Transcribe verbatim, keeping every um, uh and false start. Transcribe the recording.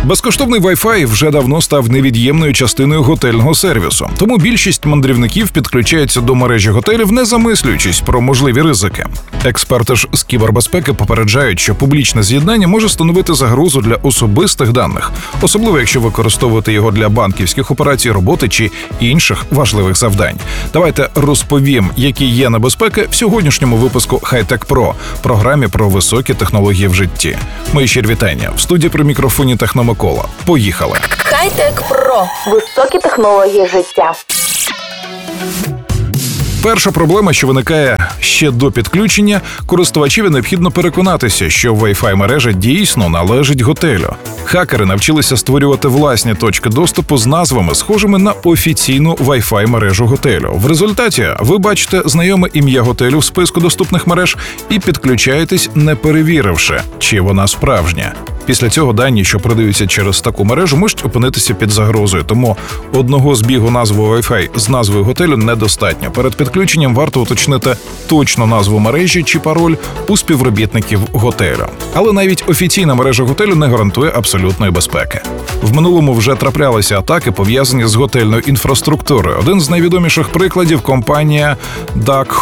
Безкоштовний Wi-Fi вже давно став невід'ємною частиною готельного сервісу, тому більшість мандрівників підключаються до мережі готелів, не замислюючись про можливі ризики. Експерти ж з кібербезпеки попереджають, що публічне з'єднання може становити загрозу для особистих даних, особливо якщо використовувати його для банківських операцій, роботи чи інших важливих завдань. Давайте розповім, які є небезпеки в сьогоднішньому випуску Хай-Тек Про, програмі про високі технології в житті. Мої щирі вітання. В студії при мікрофоні Техномикола. Поїхали! Хай-Тек Про. Високі технології життя. Перша проблема, що виникає ще до підключення, користувачеві необхідно переконатися, що Wi-Fi мережа дійсно належить готелю. Хакери навчилися створювати власні точки доступу з назвами, схожими на офіційну Wi-Fi мережу готелю. В результаті ви бачите знайоме ім'я готелю в списку доступних мереж і підключаєтесь, не перевіривши, чи вона справжня. Після цього дані, що продаються через таку мережу, можуть опинитися під загрозою, тому одного збігу назви Wi-Fi з назвою готелю недостатньо. Перед підключенням варто уточнити точну назву мережі чи пароль у співробітників готелю. Але навіть офіційна мережа готелю не гарантує абсолютної безпеки. В минулому вже траплялися атаки, пов'язані з готельною інфраструктурою. Один з найвідоміших прикладів – компанія Duck